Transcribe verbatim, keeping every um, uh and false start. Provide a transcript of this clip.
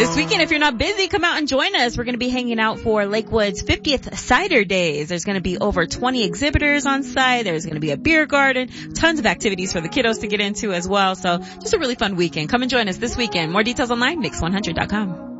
This weekend, if you're not busy, come out and join us. We're going to be hanging out for Lakewood's fiftieth Cider Days. There's going to be over twenty exhibitors on site. There's going to be a beer garden, tons of activities for the kiddos to get into as well. So just a really fun weekend. Come and join us this weekend. More details online, mix one hundred dot com.